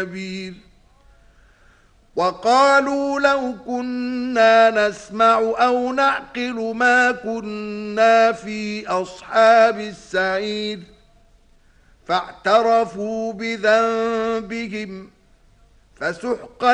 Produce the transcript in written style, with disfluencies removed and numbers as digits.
كبير وقالوا لو كنا نسمع أو نعقل ما كنا في أصحاب السعير فاعترفوا بذنبهم فسحقا